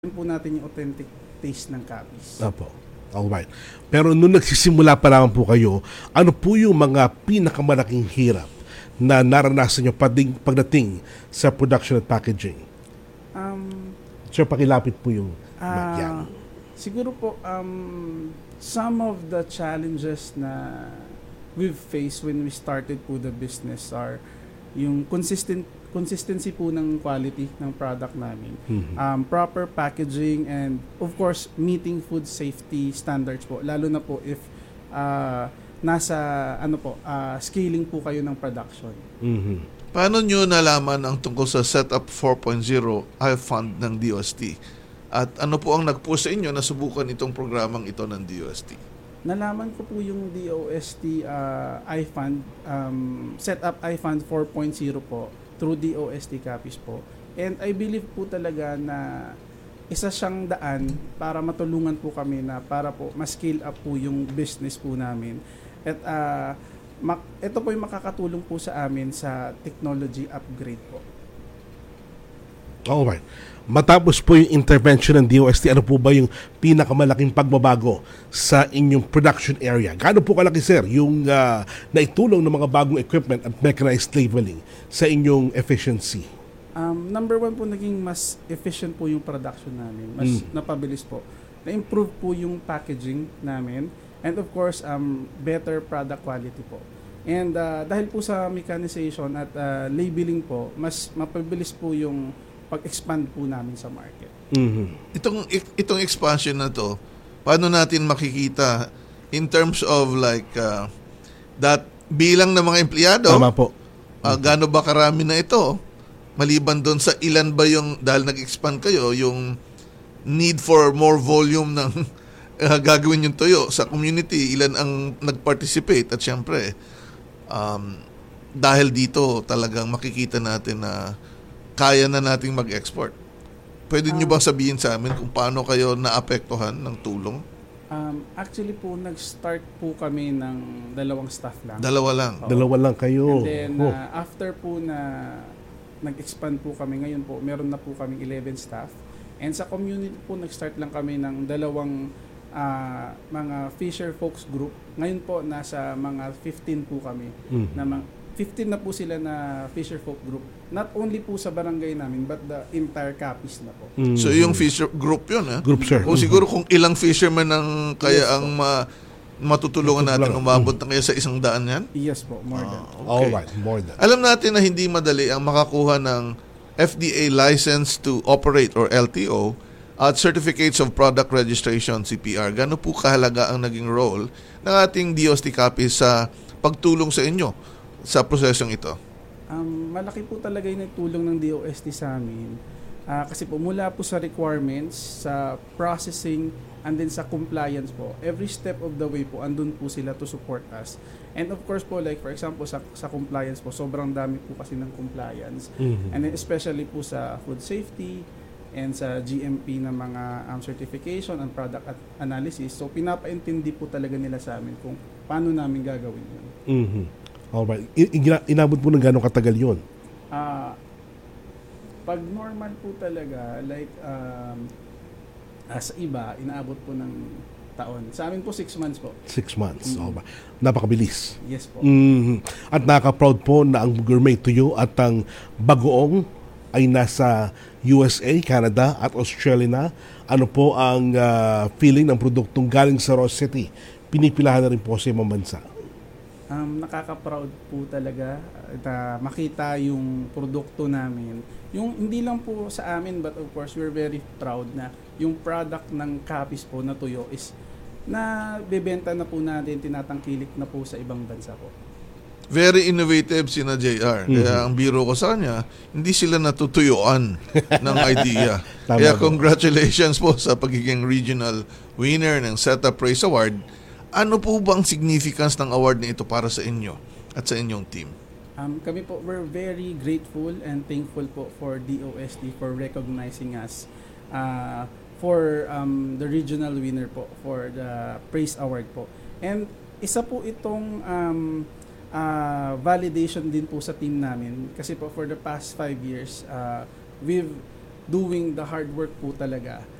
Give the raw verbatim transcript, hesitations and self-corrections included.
po natin yung authentic taste ng kapis. Opo. Alright. Pero nung nagsisimula pa naman po kayo, ano po yung mga pinakamalaking hirap na naranasan nyo pading, pagdating sa production at packaging? Um, So, pakilapit po yung ah, yan. siguro po, um, some of the challenges na we've faced when we started po the business are yung consistent consistency po ng quality ng product namin. Mhm. Um, proper packaging and of course meeting food safety standards po, lalo na po if uh, nasa ano po uh, scaling po kayo ng production. Mhm. Paano nyo nalaman ang tungkol sa Setup four point oh I-Fund ng D O S T? At ano po ang nag-push sa inyo na subukan itong programang ito ng D O S T? Nalaman ko po yung D O S T uh, I-Fund, um, Setup I-Fund four point oh po through D O S T Capiz po. And I believe po talaga na isa siyang daan para matulungan po kami na para po ma-scale up po yung business po namin. At uh, mak- ito po yung makakatulong po sa amin sa technology upgrade po. Alright. Matapos po yung intervention ng D O S T, ano po ba yung pinakamalaking pagbabago sa inyong production area? Gaano po kalaki, sir, yung uh, naitulong ng mga bagong equipment at mechanized labeling sa inyong efficiency? Um, number one po, naging mas efficient po yung production namin. Mas Mm. napabilis po. Na-improve po yung packaging namin. And of course, um, better product quality po. And uh, dahil po sa mechanization at uh, labeling po, mas mapabilis po yung pag-expand po namin sa market. Mhm. Itong itong expansion na to, paano natin makikita in terms of like uh, that bilang ng mga empleyado? Tama po. Uh, gaano ba karami na ito? Maliban doon sa ilan ba yung, dahil nag-expand kayo, yung need for more volume ng uh, gagawin yung tuyo sa community, ilan ang nag-participate at syempre, um, dahil dito talagang makikita natin na kaya na nating mag-export. Pwede nyo Um, bang sabihin sa amin kung paano kayo naapektuhan ng tulong? Um, actually po, nag-start po kami ng dalawang staff lang. Dalawa lang. Oo. Dalawa lang kayo. And then, Oh. uh, after po na nag-expand po kami, ngayon po, meron na po kaming eleven staff. And sa community po, nag-start lang kami ng dalawang ah, mga Fisher Folks Group. Ngayon po, nasa mga fifteen po kami. Mhm. Na mga, fifteen na po sila na Fisher Folk Group. Not only po sa barangay namin, but the entire Capiz na po. Mhm. So yung fisher group yun, ha? Group, sir. Kung siguro kung ilang fishermen ang kaya Yes, ang ma, matutulungan natin, Matutulungan. umabot na kaya sa isang daan yan? Yes po, more than. Ah, okay. Alright, more than. Alam natin na hindi madali ang makakuha ng F D A license to operate or L T O at Certificates of Product Registration, C P R. Gano'n po kahalaga ang naging role ng ating D O S T Capiz sa pagtulong sa inyo sa prosesong ito? Um, malaki po talaga yung tulong ng D O S T sa amin. Ah, kasi po mula po sa requirements, sa processing, and then sa compliance po. Every step of the way po, andun po sila to support us. And of course po, like for example, sa, sa compliance po, sobrang dami po kasi ng compliance. Mhm. And then especially po sa food safety and sa G M P na mga um, certification and product at analysis. So pinapaintindi po talaga nila sa amin kung paano namin gagawin yun. Mhm. Alright. I- ina- inabot po ng gano'ng katagal yun? Ah, pag normal po talaga, like um, ah, sa iba, inaabot po ng taon. Sa amin po, six months po. Six months. Mhm. Alright. Napakabilis. Yes po. Mhm. At nakaka-proud po na ang Gourmet Tuyo at ang Bagoong ay nasa U S A, Canada at Australia na. Ano po ang ah, feeling ng produktong galing sa Ross City? Pinipilahan na rin po sa ibang bansa. Um, nakaka-proud po talaga uh, na makita yung produkto namin. Yung hindi lang po sa amin, but of course, we're very proud na yung product ng Capiz po na tuyo is na bebenta na po natin, tinatangkilik na po sa ibang bansa po. Very innovative sina J R. Kaya Mhm. ang biro ko sa kanya, hindi sila natutuyuan ng idea. Tama Kaya po. congratulations po sa pagiging regional winner ng Setup Praise Award. Ano po bang significance ng award na ito para sa inyo at sa inyong team? Um, kami po, we're very grateful and thankful po for D O S T for recognizing us uh, for um, the regional winner po, for the Praise Award po. And isa po itong um, uh, validation din po sa team namin kasi po for the past five years, uh, we've doing the hard work po talaga